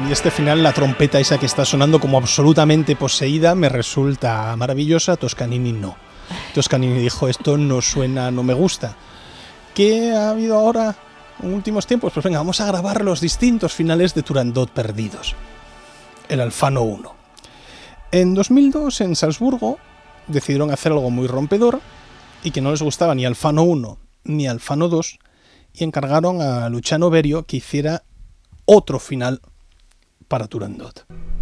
mí este final, la trompeta esa que está sonando como absolutamente poseída, me resulta maravillosa. Toscanini no. Toscanini dijo, esto no suena, no me gusta. ¿Qué ha habido ahora en últimos tiempos? Pues venga, vamos a grabar los distintos finales de Turandot perdidos. El Alfano 1. En 2002, en Salzburgo, decidieron hacer algo muy rompedor y que no les gustaba ni Alfano 1 ni Alfano 2 y encargaron a Luciano Berio que hiciera otro final para Turandot.